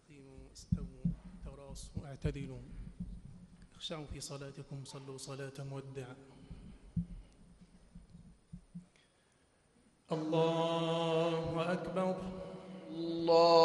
استقيموا استووا تراصوا اعتدلوا اخشعوا في صلاتكم صلوا صلاة مودع. الله أكبر. الله